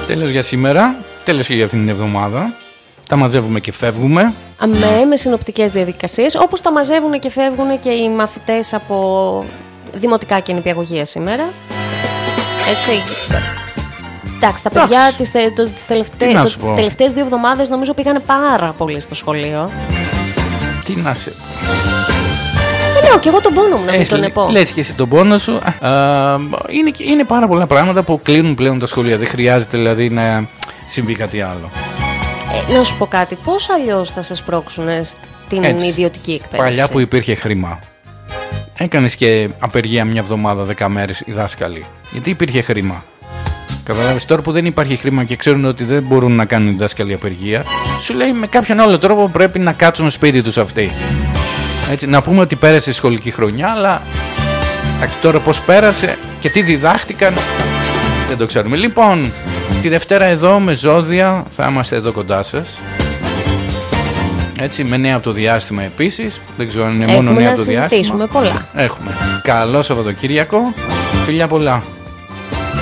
Τέλος για σήμερα, τέλος και για αυτήν την εβδομάδα. Τα μαζεύουμε και φεύγουμε. Με συνοπτικές διαδικασίες, όπως τα μαζεύουν και φεύγουν και οι μαθητές από δημοτικά και νηπιαγωγεία σήμερα. Έτσι. Εντάξει, τα παιδιά τις τελευταίες 2 εβδομάδες νομίζω πήγανε πάρα πολύ στο σχολείο. Τι να σε... Λέω και εγώ τον πόνο μου να μην τον επώ. Λες και εσύ τον πόνο σου. Είναι πάρα πολλά πράγματα που κλείνουν πλέον τα σχολεία. Δεν χρειάζεται δηλαδή να συμβεί κάτι άλλο. Να σου πω κάτι, πώς αλλιώς θα σας πρόξουν στην ιδιωτική εκπαίδευση? Παλιά που υπήρχε χρήμα, έκανες και απεργία μια εβδομάδα, 10 μέρες οι δάσκαλοι. Γιατί υπήρχε χρήμα. Καταλάβεις, τώρα που δεν υπάρχει χρήμα και ξέρουν ότι δεν μπορούν να κάνουν οι δάσκαλοι απεργία, σου λέει με κάποιον άλλο τρόπο πρέπει να κάτσουν σπίτι τους αυτοί. Έτσι, να πούμε ότι πέρασε η σχολική χρονιά, αλλά τώρα πώς πέρασε και τι διδάχτηκαν δεν το ξέρουμε. Λοιπόν, τη Δευτέρα εδώ με ζώδια θα είμαστε εδώ κοντά σας. Έτσι, με νέα από το διάστημα επίσης. Δεν ξέρω αν είναι μόνο νέα από το διάστημα. Έχουμε να συζητήσουμε πολλά. Έχουμε. Καλό Σαββατοκύριακο. Φιλιά πολλά.